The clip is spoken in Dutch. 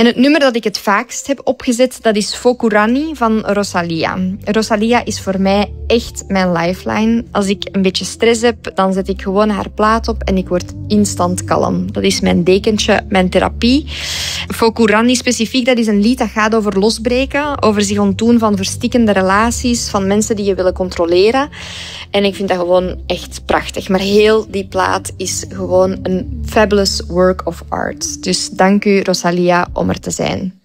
En het nummer dat ik het vaakst heb opgezet, dat is Fokurani van Rosalia. Rosalia is voor mij echt mijn lifeline. Als ik een beetje stress heb, dan zet ik gewoon haar plaat op en ik word instant kalm. Dat is mijn dekentje, mijn therapie. Fokurani specifiek, dat is een lied dat gaat over losbreken, over zich ontdoen van verstikkende relaties, van mensen die je willen controleren. En ik vind dat gewoon echt prachtig. Maar heel die plaat is gewoon een fabulous work of art. Dus dank u, Rosalia, om er te zijn.